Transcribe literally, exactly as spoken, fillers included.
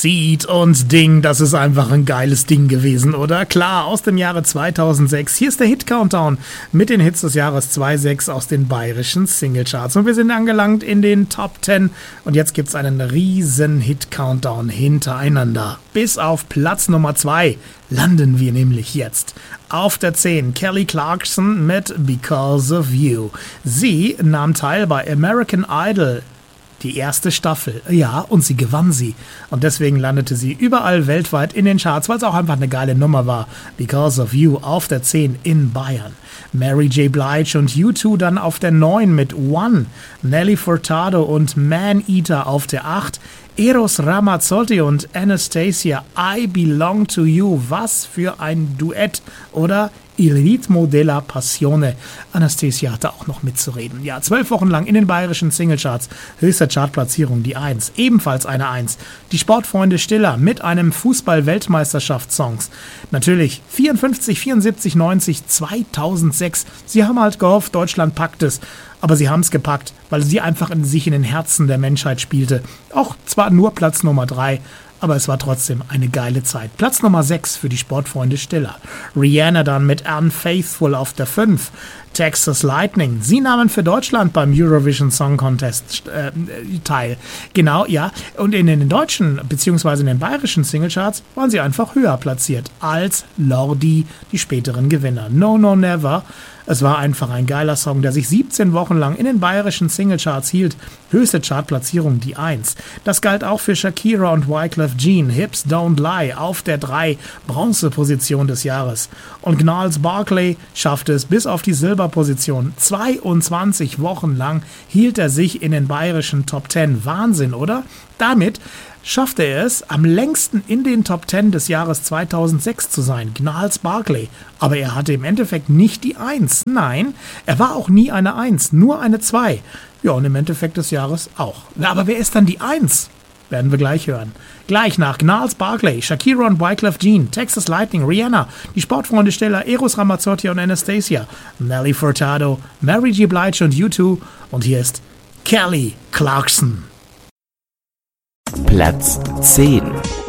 Seed und Ding, das ist einfach ein geiles Ding gewesen, oder? Klar, aus dem Jahre zweitausendsechs. Hier ist der Hit-Countdown mit den Hits des Jahres zweitausendsechs aus den bayerischen Singlecharts. Und wir sind angelangt in den Top zehn und jetzt gibt's einen riesen Hit-Countdown hintereinander. Bis auf Platz Nummer zwei landen wir nämlich jetzt. Auf der zehn Kelly Clarkson mit Because of You. Sie nahm teil bei American Idol. Die erste Staffel, ja, und sie gewann sie. Und deswegen landete sie überall weltweit in den Charts, weil es auch einfach eine geile Nummer war. Because of You auf der zehn in Bayern. Mary J. Blige und U zwei dann auf der neun mit One. Nelly Furtado und Man Eater auf der acht. Eros Ramazzotti und Anastasia, I Belong to You. Was für ein Duett, oder? Il ritmo della passione. Anastasia hatte auch noch mitzureden. Ja, zwölf Wochen lang in den bayerischen Singlecharts. Höchste Chartplatzierung die eins. Ebenfalls eine eins. Die Sportfreunde Stiller mit einem Fußball-Weltmeisterschaftssongs. Natürlich vierundfünfzig, vierundsiebzig, neunzig, zweitausendsechs. Sie haben halt gehofft, Deutschland packt es. Aber sie haben es gepackt, weil sie einfach in sich in den Herzen der Menschheit spielte. Auch zwar nur Platz Nummer drei, aber es war trotzdem eine geile Zeit. Platz Nummer sechs für die Sportfreunde Stiller. Rihanna dann mit Unfaithful auf der fünf. Texas Lightning. Sie nahmen für Deutschland beim Eurovision Song Contest äh, teil. Genau, ja. Und in den deutschen bzw. in den bayerischen Singlecharts waren sie einfach höher platziert als Lordi, die späteren Gewinner. No, no, never. Es war einfach ein geiler Song, der sich siebzehn Wochen lang in den bayerischen Singlecharts hielt. Höchste Chartplatzierung die eins. Das galt auch für Shakira und Wyclef Jean. Hips Don't Lie auf der drei. Bronzeposition des Jahres. Und Gnarls Barkley schaffte es bis auf die Silberposition. zweiundzwanzig Wochen lang hielt er sich in den bayerischen Top zehn. Wahnsinn, oder? Damit schaffte er es, am längsten in den Top zehn des Jahres zweitausendsechs zu sein, Gnarls Barkley. Aber er hatte im Endeffekt nicht die eins. Nein, er war auch nie eine eins, nur eine zwei. Ja, und im Endeffekt des Jahres auch. Na, aber wer ist dann die eins? Werden wir gleich hören. Gleich nach Gnarls Barkley, Shakira und Wyclef Jean, Texas Lightning, Rihanna, die Sportfreunde Stiller, Eros Ramazzotti und Anastasia, Nelly Furtado, Mary J. Blige und U zwei. Und hier ist Kelly Clarkson. Platz zehn.